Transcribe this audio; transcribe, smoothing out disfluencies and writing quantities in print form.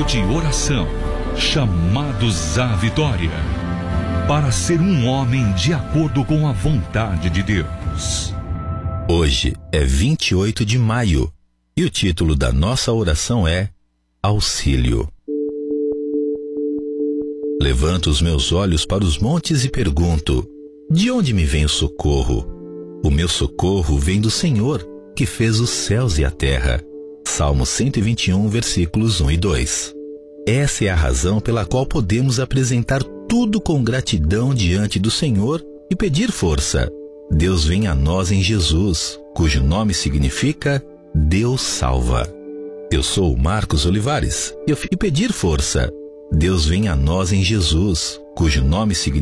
Momento de oração. Chamados à vitória. Para ser um homem de acordo com a vontade de Deus. Hoje é 28 de maio e o título da nossa oração é Auxílio. Levanto os meus olhos para os montes e pergunto: de onde me vem o socorro? O meu socorro vem do Senhor, que fez os céus e a terra. Salmo 121, versículos 1 e 2. Essa é a razão pela qual podemos apresentar tudo com gratidão diante do Senhor e pedir força. Deus vem a nós em Jesus, cujo nome significa Deus salva. Eu sou o Marcos Olivares e pedir força. Deus vem a nós em Jesus, cujo nome significa